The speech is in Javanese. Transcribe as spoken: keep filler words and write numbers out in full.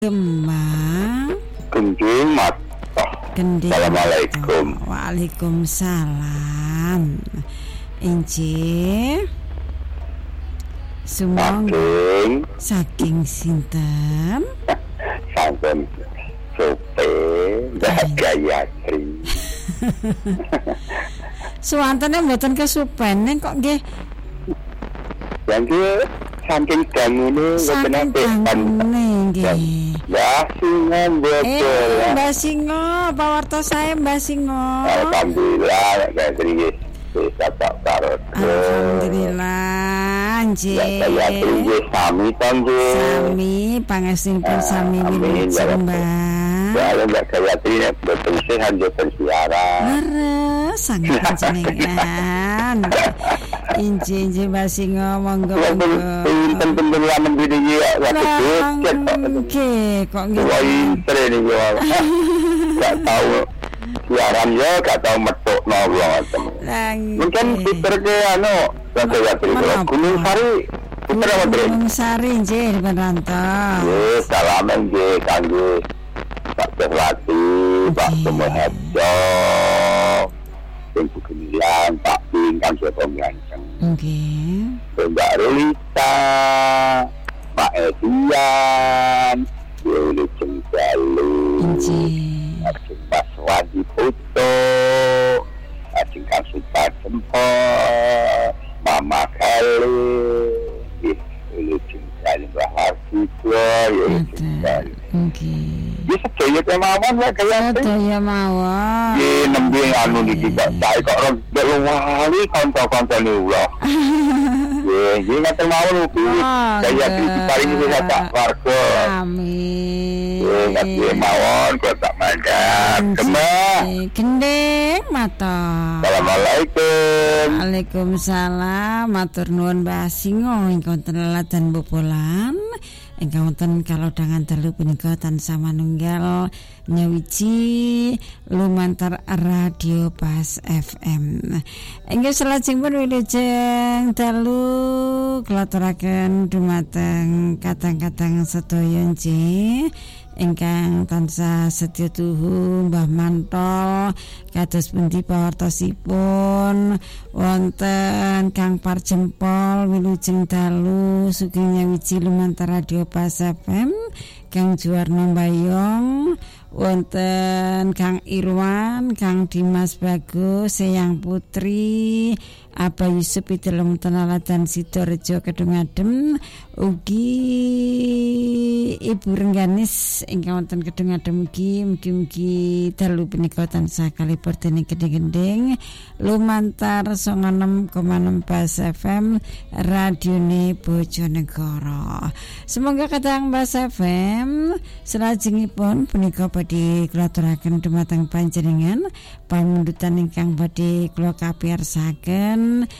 Kembang Gending mat. Gending. Assalamualaikum. Waalaikumsalam. Inci Sumong Saking saking sinten? Saking Sope Gayatri. Suwantene mboten kesupen ning kok nggih. Yang saking gangune mboten Saking nate gangune nggih. Ya singan betul. Eh, Mbak Singo, pawarta saya Mbak Singo. Alhamdulillah Gayatri bisa tak tarot. Alhamdulillah, nggih. Ya Gayatri nggih sami to nggih. Sami pangestinipun sami wilujeng, Mbak. Ya Mbak Gayatri nek betul sehat yo bersiaran. Leres sangat panjenengan. Inci-inci Mbak Singo monggo monggo. Pinten-pinten lamen iki ya waktu dicet. Nggih, kok nggih. Wah, intre nih yo. Gak tahu siaran yo, gak tahu metuk nopo ngoten. Mungkin diterke anu, Gayatri Gunung Sari. Puter apa, Bre? Gunung Sari nggih dipunrantos. Nggih, salaman nggih kangge Pak Suhrati, Pak Sumoharjo. Sing kegemilan Pak Ping kan sapa nganceng. Nggih. Mbak Rulita, Pak Edian, Yuli Cenggalu, Nggih. Ajeng Mas Wadi Puto, Ajeng Kang Supat Sempol, Mama Kalu, Yuli Cenggalu Bahar Siswa, Yuli Cenggalu. Nggih. Bisa sedaya kemauan ya kayak Sedaya mawon. Ye nembe anu niki kok sae kok ora wali kanca-kancane ulah. Ye, ye ngaten mawon ugi. Kaya diparingi bisa tak warga. Amin. Ye, ngaten mawon kok tak mandap. Kemah. Gendeng mata. Assalamualaikum. Waalaikumsalam. Matur nuwun Mbak Singo ingkang wonten leladan bobolan. Ingkang wonten kalodhangan dalu punika tansah manunggal nyawiji lumantar radio Pas F M. Inggih salajengipun wilujeng dalu klaturaken dumateng kadang-kadang sedaya nggih ingkang tansah setya tuhu Mbah Mantol kados pundi pawartosipun wonten Kang Parjempol wilujeng dalu sugeng nyawiji lumantar radio Pas F M, Kang Juwarno Mbayong wonten Kang Irwan, Kang Dimas Bagus, Seyang Putri, Aba Yusuf Idelem Tenaladan Sidorejo Kedungadem, ugi Ibu Rengganis ingkang wonten Kedungadem ugi mugi-mugi dalu punika tansah kalipur dening gending-gending lumantar sanga enam koma enam Pas F M radione Bojonegoro. Semoga kadang Pas F M salajengipun punika badhe kula aturaken dumateng panjenengan pamundutan ingkang badhe kula kapiyarsaken